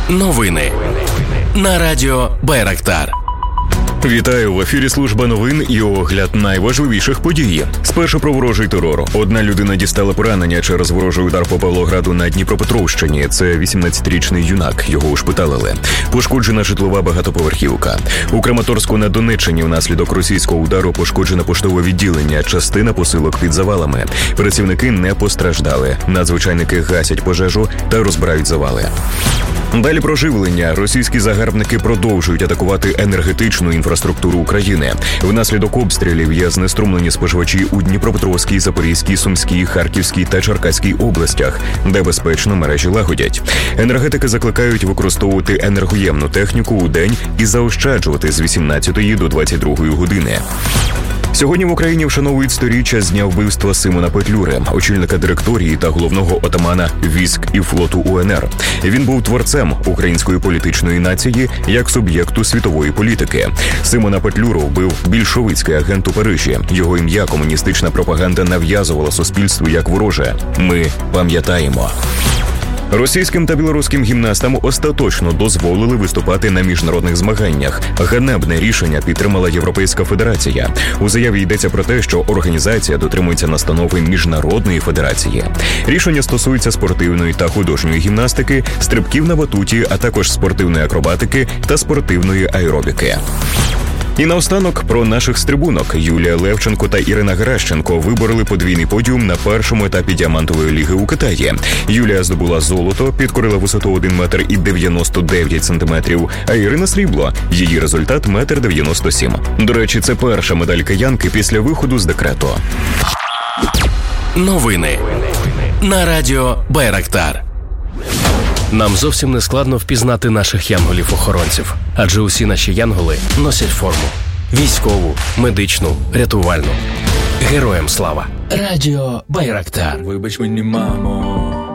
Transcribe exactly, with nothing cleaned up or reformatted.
Новини на радіо Байрактар. Вітаю, в ефірі служба новин і огляд найважливіших подій. Спершу про ворожий терор. Одна людина дістала поранення через ворожий удар по Павлограду на Дніпропетровщині. Це вісімнадцятирічний юнак, його ушпиталили. Пошкоджена житлова багатоповерхівка. У Краматорську на Донеччині внаслідок російського удару пошкоджено поштове відділення, частина посилок під завалами. Працівники не постраждали. Надзвичайники гасять пожежу та розбирають завали. Далі про живлення. Російські загарбники продовжують атакувати енергетичну інфраструктуру України. Внаслідок обстрілів є знеструмлені споживачі у Дніпропетровській, Запорізькій, Сумській, Харківській та Черкаській областях, де безпечно мережі лагодять. Енергетики закликають використовувати енергоємну техніку у день і заощаджувати з вісімнадцятої до двадцять другої години. Сьогодні в Україні вшановують сторіччя з дня вбивства Симона Петлюри, очільника директорії та головного отамана військ і флоту УНР. Він був творцем української політичної нації як суб'єкту світової політики. Симона Петлюру вбив більшовицький агент у Парижі. Його ім'я комуністична пропаганда нав'язувала суспільству як вороже. Ми пам'ятаємо. Російським та білоруським гімнастам остаточно дозволили виступати на міжнародних змаганнях. Ганебне рішення підтримала Європейська федерація. У заяві йдеться про те, що організація дотримується настанови Міжнародної федерації. Рішення стосується спортивної та художньої гімнастики, стрибків на батуті, а також спортивної акробатики та спортивної аеробіки. І наостанок про наших стрибунок. Юлія Левченко та Ірина Геращенко вибороли подвійний подіум на першому етапі діамантової ліги у Китаї. Юлія здобула золото, підкорила висоту один метр і дев'яносто дев'ять сантиметрів, а Ірина срібло. Її результат – метр дев'яносто сім. До речі, це перша медаль киянки після виходу з декрету. Новини на радіо Байрактар. Нам зовсім не складно впізнати наших янголів-охоронців, адже усі наші янголи носять форму. Військову, медичну, рятувальну. Героям слава! Радіо Байрактар. Вибач мені, мамо,